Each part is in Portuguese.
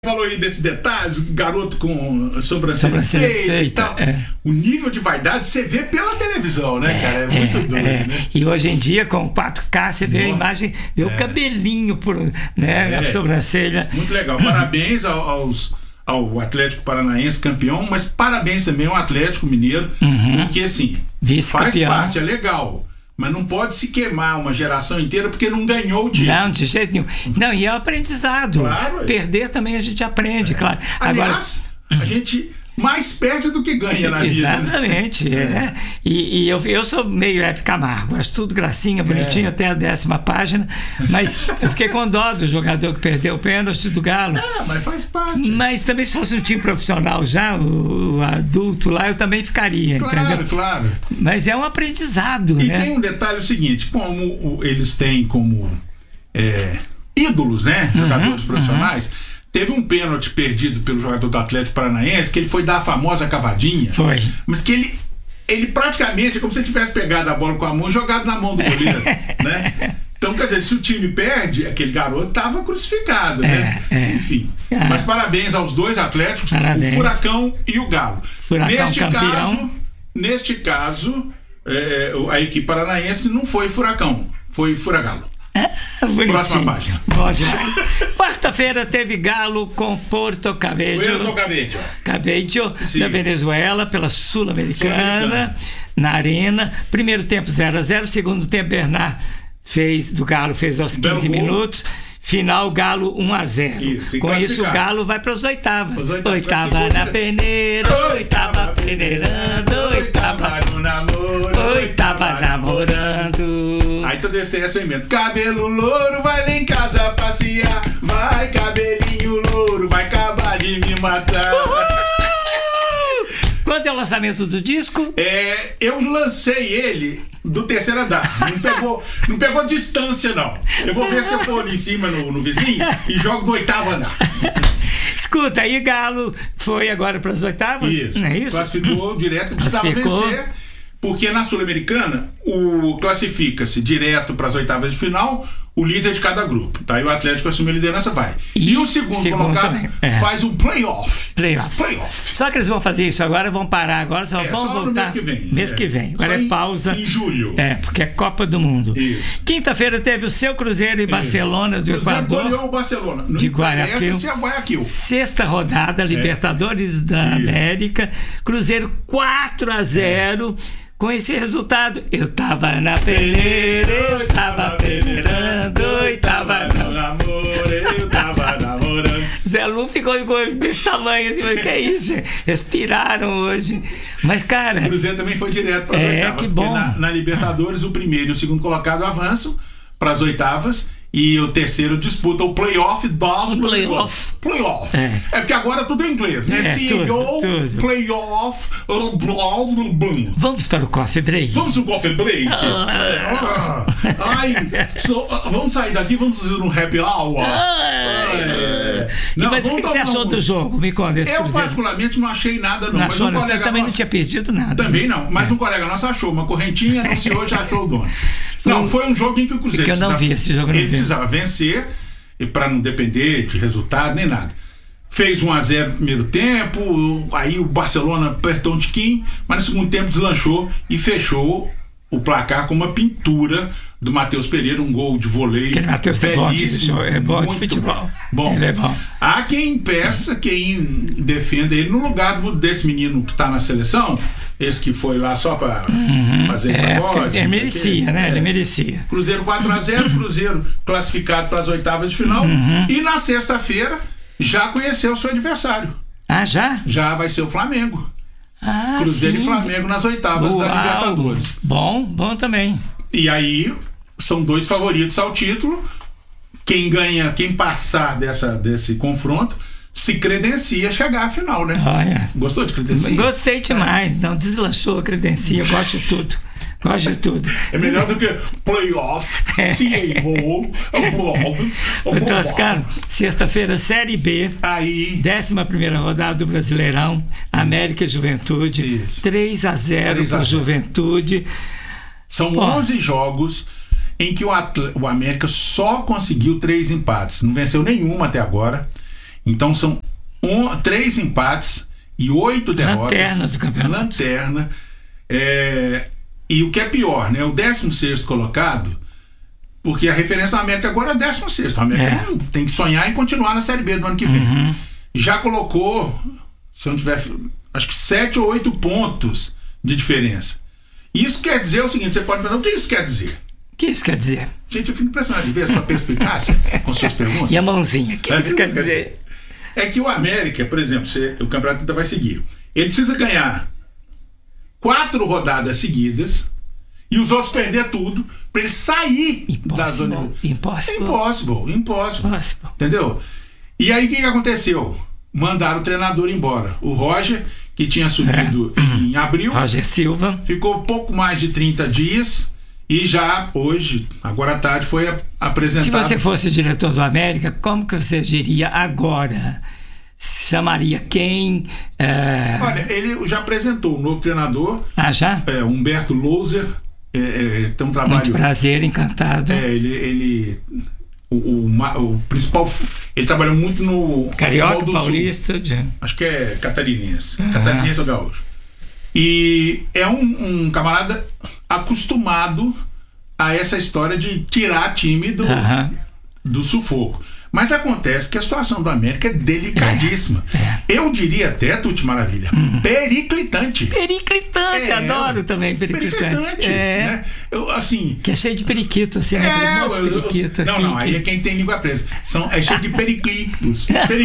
Falou aí desses detalhes, garoto com sobrancelha feita e tal. O nível de vaidade você vê pela televisão, né, cara? É muito doido, né? E hoje em dia, com 4K, você vê a imagem, vê o cabelinho, a sobrancelha. Muito legal. Parabéns ao Atlético Paranaense, campeão, mas parabéns também ao Atlético Mineiro, porque assim, faz parte, é legal. Mas não pode se queimar uma geração inteira porque não ganhou o time. Não, de jeito nenhum. Não, e é o aprendizado. Claro. Perder também a gente aprende, claro. Aliás, a gente mais perde do que ganha na vida. Exatamente, né? E eu sou meio Hebe Camargo, acho tudo gracinha, bonitinho, até a 10ª página, mas eu fiquei com dó do jogador que perdeu o pênalti do Galo. Mas faz parte. Mas também se fosse um time profissional já, o adulto lá, eu também ficaria, entendeu? Claro. Mas é um aprendizado, e né? E tem um detalhe seguinte, como eles têm como ídolos, né, jogadores profissionais. Teve um pênalti perdido pelo jogador do Atlético Paranaense, que ele foi dar a famosa cavadinha. Foi. Mas que ele praticamente é como se ele tivesse pegado a bola com a mão e jogado na mão do goleiro, né? Então, quer dizer, se o time perde, aquele garoto estava crucificado, né? Enfim. Mas parabéns aos dois Atléticos, o Furacão e o Galo. Furacão campeão. Neste caso, a equipe paranaense não foi Furacão, foi Furagalo. Próxima página. Bom demais. Quarta-feira teve Galo com Puerto Cabello da Venezuela pela Sul-Americana na Arena. Primeiro tempo 0-0, segundo tempo Bernard do Galo fez aos 15 minutos. Final Galo 1-0. Com isso o Galo vai para as oitavas. Oitava na peneira, oitava peneirando, oitava no namoro, oitava namorando. Aí todo esse tem essa emenda. Cabelo louro, vai lá em casa passear. Vai, cabelinho louro, vai acabar de me matar. Quando é o lançamento do disco? Eu lancei ele do 3º andar. Não pegou distância, não. Eu vou ver se eu for ali em cima no vizinho e jogo do 8º andar. Escuta, aí Galo foi agora para as oitavas? Isso. Não é isso? Classificou direto, precisava vencer. Porque na Sul-Americana, classifica-se direto para as oitavas de final o líder de cada grupo. Tá? E o Atlético assume a liderança, vai. E o segundo colocado faz um playoff. Só que eles vão fazer isso agora, vão parar agora, só vão voltar no mês que vem. Mês que vem. Agora é pausa. Em julho. Porque é Copa do Mundo. Isso. Quinta-feira teve o seu Cruzeiro e Barcelona do Equador. Goleou o Barcelona. De Guayaquil. Sexta rodada, Libertadores da América. Cruzeiro 4-0. Com esse resultado, eu tava na peneira, eu tava peneirando, eu tava no namoro, eu tava namorando. Zé Lu ficou desse tamanho assim, mas que é isso, gente? Respiraram hoje. Mas, cara... O Cruzeiro também foi direto para as oitavas. Que bom. Na Libertadores, o primeiro e o segundo colocado avançam para as oitavas. E o terceiro disputa o playoff dos playoff. Porque agora tudo é inglês, né? CEO, playoff, Vamos para o coffee break. Vamos para o coffee break. Vamos sair daqui, vamos fazer um happy hour. Mas o que você achou do jogo? Me conta esse Eu particularmente não achei nada, não. Mas você também não tinha perdido nada. Também não, mas um colega nosso achou uma correntinha, anunciou, já achou o dono. Não, foi um jogo em que o Cruzeiro precisava vencer para não depender de resultado nem nada. Fez 1-0 no primeiro tempo, aí o Barcelona apertou um tiquinho, mas no segundo tempo deslanchou e fechou o placar com uma pintura do Matheus Pereira, um gol de voleio. Que Matheus é bom de futebol. Bom. Ele é bom. Há quem peça, quem defenda ele no lugar desse menino que está na seleção, esse que foi lá só para fazer pacote. Ele merecia, né? Ele merecia. Cruzeiro 4-0, Cruzeiro classificado para as oitavas de final. E na sexta-feira já conheceu o seu adversário. Ah, já? Já vai ser o Flamengo. Cruzeiro e Flamengo nas oitavas da Libertadores. Bom também. E aí são dois favoritos ao título. Quem passar desse confronto se credencia a chegar à final, né? Olha. Gostou de credencia? Gostei demais. Não, deslanchou a credencia, gosto de tudo. Gosto de tudo. É melhor do que playoff, CEO, Então, Oscar, sexta-feira, Série B, aí 11ª rodada do Brasileirão, América e Juventude, 3-0 para Juventude. São 11 jogos em que o América só conseguiu 3 empates, não venceu nenhuma até agora. Então são 3 empates e 8 derrotas. Lanterna do campeonato. Lanterna. E o que é pior, né? O 16º colocado, porque a referência da América agora é 16º. A América tem que sonhar em continuar na Série B do ano que vem. Já colocou, se eu não tiver, acho que 7 ou 8 pontos de diferença. Isso quer dizer o seguinte, você pode me perguntar, o que isso quer dizer? O que isso quer dizer? Gente, eu fico impressionado de ver a sua perspicácia com suas perguntas. E a mãozinha, o que isso quer dizer? É que o América, por exemplo, o campeonato ainda vai seguir. Ele precisa ganhar 4 rodadas seguidas e os outros perder tudo para ele sair da zona. Impossible. Entendeu? E aí o que aconteceu? Mandaram o treinador embora. O Roger, que tinha subido em abril, Roger Silva, ficou pouco mais de 30 dias e já hoje, agora à tarde, foi apresentado. Se você fosse o diretor do América, como que você agiria agora? Chamaria quem? Olha, ele já apresentou o novo treinador. Ah, já? Humberto Louser. Tem um trabalho. Muito prazer, encantado. O principal. Ele trabalhou muito no Carioca, do Paulista. Acho que é catarinense. Catarinense ou gaúcho. E é um camarada acostumado a essa história de tirar time do sufoco. Mas acontece que a situação do América é delicadíssima. Eu diria até, Tuti Maravilha, periclitante. Adoro também periclitante. Né? Que é cheio de periquito, assim, né? Periquito, não, aí é quem tem língua presa. É cheio de periclitos.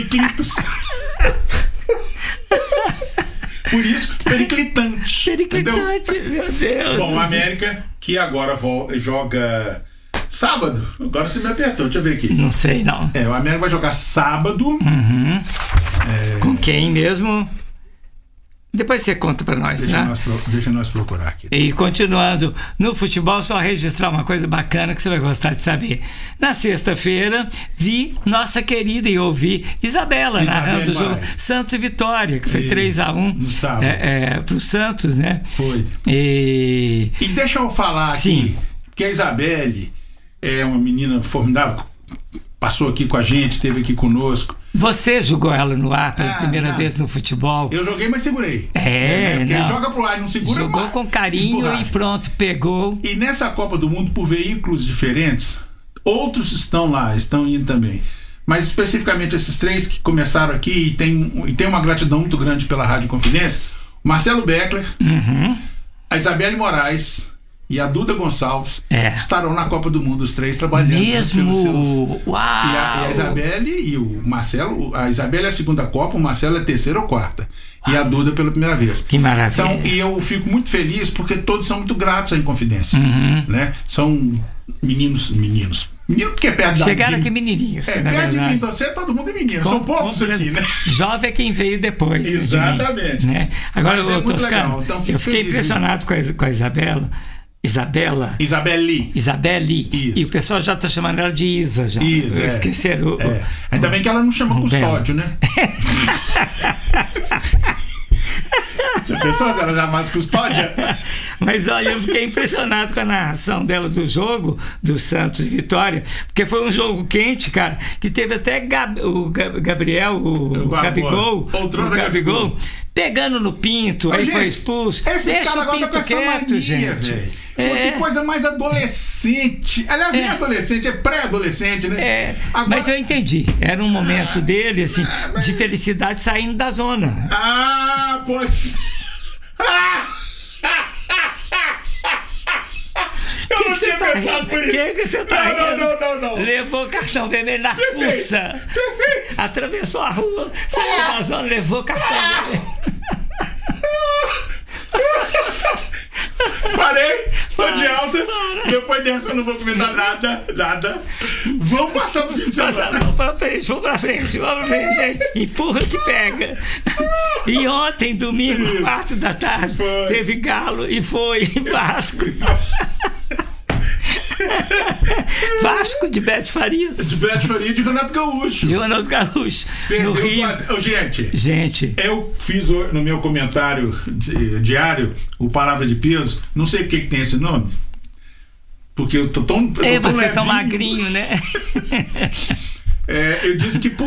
Por isso, periclitante. Meu Deus. Bom, o América, que agora joga sábado. Agora você me apertou, deixa eu ver aqui. Não sei, não. O América vai jogar sábado. Com quem mesmo? Depois você conta pra nós, Deixa nós procurar aqui. E continuando no futebol, só registrar uma coisa bacana que você vai gostar de saber. Na sexta-feira, vi nossa querida e ouvi Isabela narrando o jogo Santos e Vitória, que foi 3-1 no sábado. Pro Santos, né? Foi. E deixa eu falar aqui, que a Isabelle é uma menina formidável, passou aqui com a gente, esteve aqui conosco. Você jogou ela no ar pela primeira vez no futebol. Eu joguei, mas segurei. Quem joga pro ar e não segura, jogou com carinho esborracha. E pronto, pegou. E nessa Copa do Mundo, por veículos diferentes, outros estão indo também. Mas especificamente esses 3 que começaram aqui e tem uma gratidão muito grande pela Rádio Confidência: Marcelo Beckler, a Isabelle Moraes e a Duda Gonçalves estarão na Copa do Mundo, os 3 trabalhando. Mesmo? Uau! E a Isabelle e o Marcelo, a Isabelle é a segunda Copa, o Marcelo é a terceira ou quarta. E a Duda pela primeira vez. Que maravilha. Então, e eu fico muito feliz porque todos são muito gratos à Inconfidência. Né? São meninos. Menino porque é perto chegaram aqui menininhos. Perto de mim, você, todo mundo é menino. São poucos aqui, né? Jovem é quem veio depois. Exatamente. Né? Agora, Toscano, então, eu fiquei impressionado com a Isabela. Isabelle. Isso. E o pessoal já está chamando ela de Isa. Já. Esqueceram. Ainda bem que ela não chama custódio, né? Já pensou se ela jamais custódia? Mas olha, eu fiquei impressionado com a narração dela do jogo do Santos e Vitória, porque foi um jogo quente, cara, que teve até o Gabriel, o Gabigol, pegando no pinto, aí foi expulso. Deixa o pinto quieto, gente. Que coisa mais adolescente. Aliás, nem adolescente, é pré-adolescente, né? Agora... Mas eu entendi. Era um momento dele, assim, de felicidade saindo da zona. Pode ser. Eu não tinha pensado por isso. Que você tá rindo? Não. Levou cartão vermelho na fuça. Perfeito. Atravessou a rua, saiu da zona, levou cartão vermelho. Parei, tô de alta. Depois dessa eu não vou comentar nada. Vamos passar pro fim de semana. Vamos pra frente. Empurra que pega. E ontem, domingo, 4 da tarde, teve Galo e foi Vasco. Vasco de Beto Faria. E de Renato Gaúcho. Perdeu no Rio. Gente, eu fiz no meu comentário diário o Palavra de Peso. Não sei porque que tem esse nome. Porque eu tô tão você é tão magrinho, né? Eu disse que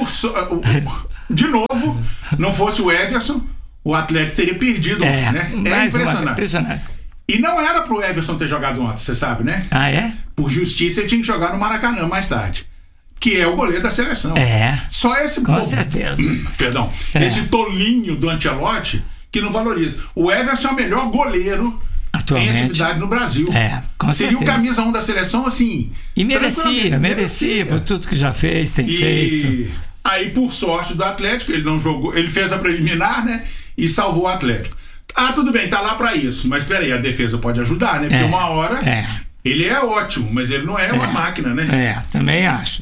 de novo, não fosse o Everson, o Atlético teria perdido ontem, né? É impressionante. E não era pro Everson ter jogado ontem, você sabe, né? Ah, é? Por justiça, ele tinha que jogar no Maracanã mais tarde. Que é o goleiro da seleção. Só esse... Com certeza. Perdão. Esse tolinho do Ancelotti que não valoriza. O Everson é o melhor goleiro atualmente em atividade no Brasil. Com Seria o camisa 1 da seleção, assim... E merecia por tudo que já fez, tem feito. Aí, por sorte do Atlético, ele não jogou... Ele fez a preliminar, né? E salvou o Atlético. Tudo bem, tá lá pra isso. Mas peraí, a defesa pode ajudar, né? Porque uma hora... Ele é ótimo, mas ele não é uma máquina, né? Também acho.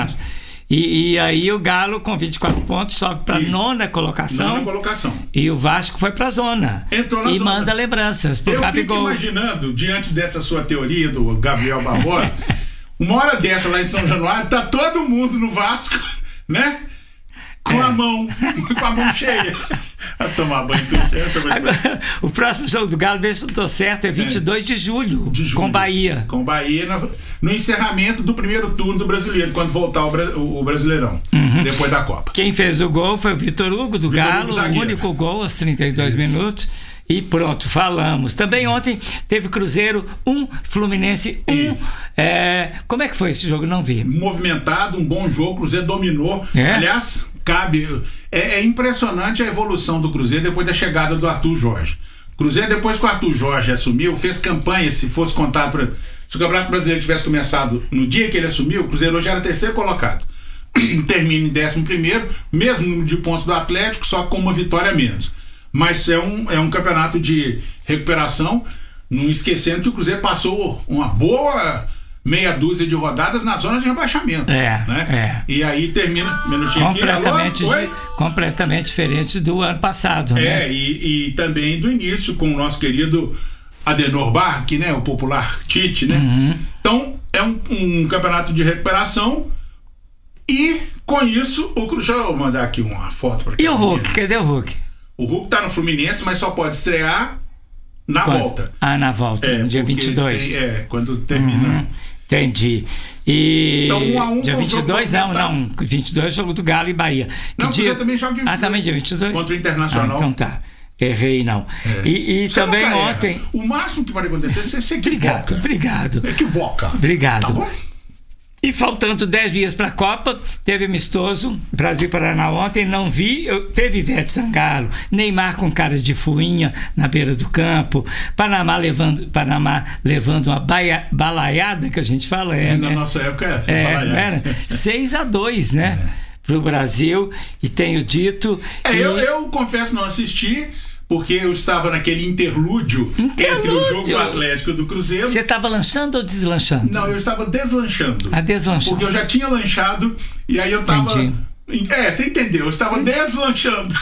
E aí o Galo, com 24 pontos, sobe para nona colocação. E o Vasco foi para a zona. Entrou na zona. E manda lembranças pro Gabigol. Eu fico imaginando, diante dessa sua teoria do Gabriel Barbosa, uma hora dessa lá em São Januário, tá todo mundo no Vasco, né? Com a mão cheia. A tomar banho tudo. Agora, o próximo jogo do Galo, vê se eu estou certo, é 22 de julho, com Bahia. Com Bahia no encerramento do primeiro turno do Brasileiro, quando voltar o Brasileirão, depois da Copa. Quem fez o gol foi o Vitor Hugo do Galo, o único gol aos 32 minutos. E pronto, falamos. Também ontem teve Cruzeiro 1, Fluminense 1. Como é que foi esse jogo? Não vi. Movimentado, um bom jogo, Cruzeiro dominou. Aliás, é impressionante a evolução do Cruzeiro depois da chegada do Arthur Jorge. Cruzeiro, depois que o Arthur Jorge assumiu, fez campanha, se fosse contar se o Campeonato Brasileiro tivesse começado no dia que ele assumiu, o Cruzeiro hoje era terceiro colocado. Termina em 11º, mesmo número de pontos do Atlético, só com uma vitória a menos. Mas é um campeonato de recuperação, não esquecendo que o Cruzeiro passou uma boa meia dúzia de rodadas na zona de rebaixamento. E aí termina completamente diferente do ano passado. E também do início com o nosso querido Adenor Barque, né? O popular Tite, né? Então é um campeonato de recuperação e com isso deixa eu mandar aqui uma foto para E o Hulk? Cadê o Hulk? O Hulk tá no Fluminense, mas só pode estrear na volta. Na volta, no dia 22. Quando termina. Entendi. E então, 1-1 dia 22, não. 22 é o jogo do Galo e Bahia. Você também joga dia 22. Também dia 22? Contra o Internacional. Então tá. Errei, não. E também ontem... O máximo que pode acontecer é você equivoca. Obrigado. Equivoca. Obrigado. Tá bom? E faltando 10 dias para a Copa, teve amistoso, Brasil e Paraná ontem, não vi, teve Ivete Sangalo, Neymar com cara de fuinha na beira do campo, Panamá levando uma balaiada, que a gente fala, na nossa época era 6-2, né? Para o Brasil, e tenho dito... Eu confesso não assisti, porque eu estava naquele interlúdio entre o jogo do Atlético e do Cruzeiro. Você estava lanchando ou deslanchando? Não, eu estava deslanchando. Deslanchando. Porque eu já tinha lanchado e aí eu estava... você entendeu, eu estava deslanchando.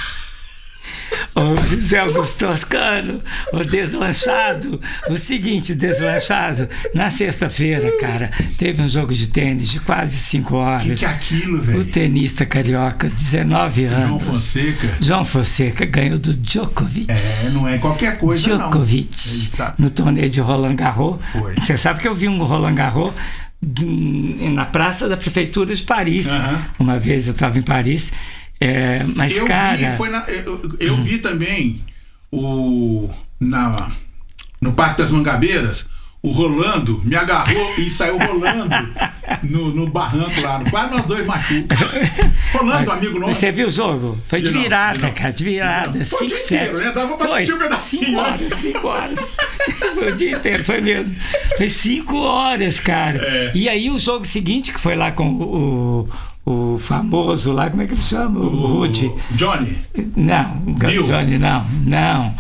Ô José Augusto Toscano, o deslanchado. O seguinte, deslanchado, na sexta-feira, cara, teve um jogo de tênis de quase 5 horas. Que é aquilo, velho? O tenista carioca, 19 anos. João Fonseca ganhou do Djokovic. Não é qualquer coisa, Djokovic, no torneio de Roland Garros. Você sabe que eu vi um Roland Garros na praça da prefeitura de Paris. Uma vez eu estava em Paris. Mas eu vi também no Parque das Mangabeiras, o Rolando me agarrou e saiu rolando no barranco lá, quase nós dois machucos. Rolando, amigo nosso. Você viu o jogo? Foi de virada, cara, de virada. 5-7. Né? Dava pra assistir um pedacinho. 5 horas. Foi o dia inteiro, foi mesmo. Foi 5 horas, cara. E aí o jogo seguinte, que foi lá com o famoso lá, como é que ele chama? O Rudy. Johnny? Não, Johnny não.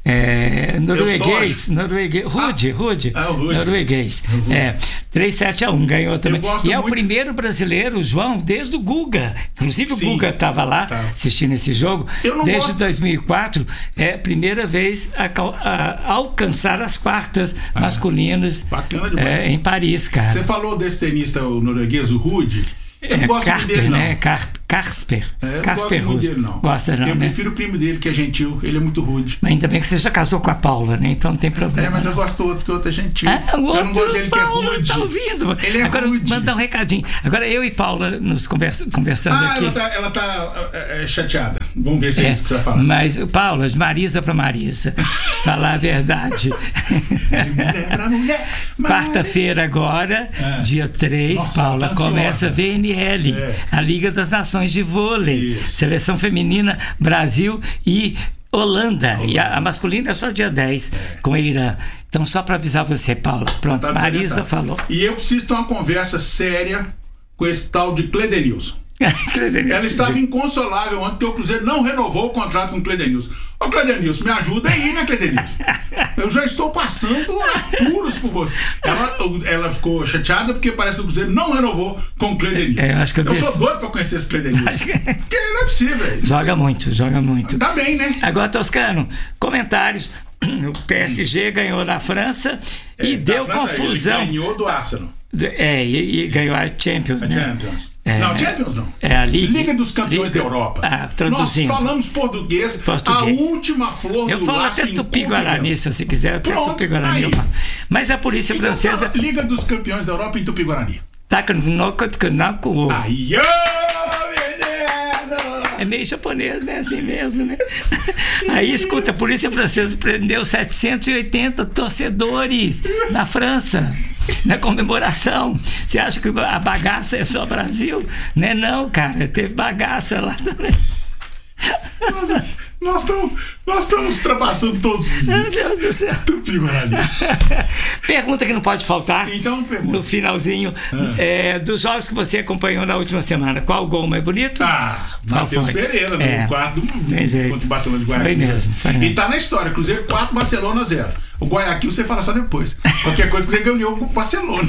Norueguês. Rudy. Norueguês. 3-7-1, ganhou também. E é o primeiro brasileiro, João, desde o Guga. Inclusive o Guga estava lá assistindo esse jogo. Desde 2004, é a primeira vez a alcançar as quartas masculinas em Paris, cara. Você falou desse tenista, o norueguês, o Rudy. Carper, né? Casper. Casper Ruud. Dele, não. Gosta não, eu prefiro o primo dele, que é gentil. Ele é muito rude. Mas ainda bem que você já casou com a Paula, né? Então não tem problema. Mas eu gosto do outro, que o outro é gentil. O outro, eu não gosto dele, Paula, que é rude. Tá ouvindo? Ele é agora, rude. Mandar um recadinho. Agora eu e Paula nos conversando aqui. Ela tá chateada. Vamos ver se é isso que você vai falar. Mas, Paula, de Marisa pra Marisa. Falar a verdade. De mulher pra mulher. Quarta-feira agora, dia 3, nossa, Paula, começa a VNL, a Liga das Nações de Vôlei. Isso. Seleção feminina, Brasil e Holanda. E a masculina é só dia 10, com a Irã. Então, só para avisar você, Paula. Pronto, Marisa falou. E eu preciso ter uma conversa séria com esse tal de Cledenilson. Ela estava inconsolável ontem porque o Cruzeiro não renovou o contrato com o Cledenilson. Ô Cledenilson, me ajuda aí, né, Cledenilson? Eu já estou passando apuros por você. Ela ficou chateada porque parece que o Cruzeiro não renovou com o Cledenilson. Eu sou doido pra conhecer esse Cledenilson. Porque não é possível. Joga muito. Tá bem, né? Agora, Toscano, comentários. O PSG ganhou da França e deu confusão. Ele ganhou do Arsenal. E ganhou a Champions. Não, Champions não. É a Liga dos Campeões da Europa. Traduzindo. Nós falamos português. A última flor eu do falo laço até Tupi-Guarani, se você quiser. Até Tupi-Guarani eu falo. Mas a polícia francesa... Liga dos Campeões da Europa em Tupi-Guarani. Aí, é meio japonês, né? Assim mesmo, né? Aí, escuta, a polícia francesa prendeu 780 torcedores na França, na comemoração. Você acha que a bagaça é só Brasil? Né? Não, cara, teve bagaça lá também. Nós estamos ultrapassando todos os limites. Meu Deus do céu. Tupi-Guarani. Pergunta que não pode faltar. Então, pergunta. No finalzinho, dos jogos que você acompanhou na última semana, qual o gol mais bonito? Matheus Pereira, no quarto contra o Barcelona de Guayaquil. Foi mesmo. E tá na história, Cruzeiro 4, Barcelona 0. O Guayaquil você fala só depois. Qualquer coisa que você ganhou com o Barcelona.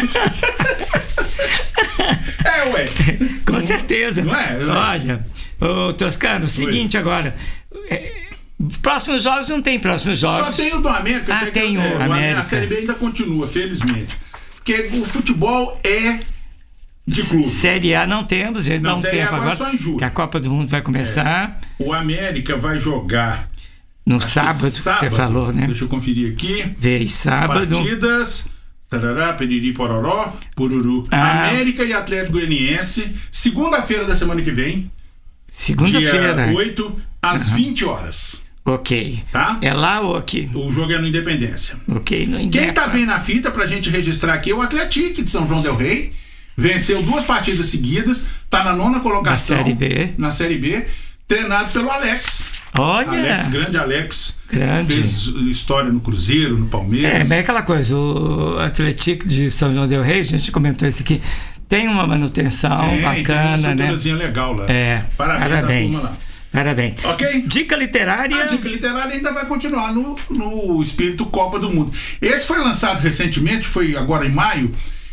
Ué. Com certeza. Não é? Olha, ô Toscano, seguinte agora. Próximos jogos não tem próximos jogos. Só tem o do América. Tem o América. A Série B ainda continua, felizmente. Porque o futebol é de clube. Série A não temos, gente. Não tem agora. Só em julho. Que a Copa do Mundo vai começar. O América vai jogar no sábado, você falou, né? Deixa eu conferir aqui. Vê, sábado. Partidas. Tarará, Periri, Pororó, Pururu. América e Atlético Goianiense. Segunda-feira da semana que vem. Segunda-feira. Dia 8, às 20 horas. Ok. Tá? É lá ou aqui? O jogo é no Independência. Ok, no Independência. Quem tá bem na fita pra gente registrar aqui é o Atlético de São João del Rei. Venceu 2 partidas seguidas. Tá na 9ª colocação. Na Série B. Treinado pelo Alex. Olha! Grande Alex. Fez história no Cruzeiro, no Palmeiras. Mas é aquela coisa, o Atlético de São João del Rei, a gente comentou isso aqui, tem uma manutenção bacana, tem uma estruturazinha legal lá. Parabéns. À turma lá. Parabéns. Ok? Dica literária. A dica literária ainda vai continuar no espírito Copa do Mundo. Esse foi lançado recentemente, foi agora em maio.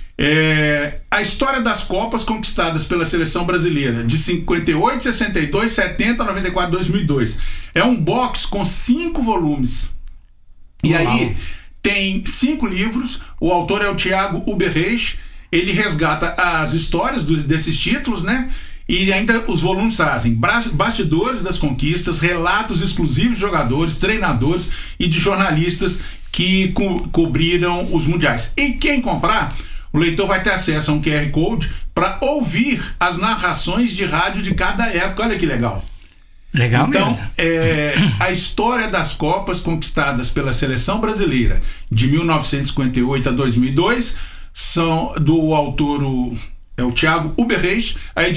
A história das Copas conquistadas pela seleção brasileira de 58, 62, 70, 94, 2002. É um box com 5 volumes. E aí tem 5 livros. O autor é o Thiago Uberreich. Ele resgata as histórias desses títulos, né? E ainda os volumes trazem bastidores das conquistas, relatos exclusivos de jogadores, treinadores e de jornalistas que cobriram os mundiais. E quem comprar, o leitor vai ter acesso a um QR Code para ouvir as narrações de rádio de cada época. Olha que legal. Legal então, mesmo. A história das Copas conquistadas pela seleção brasileira de 1958 a 2002 são do autor, é o Thiago Uberreich.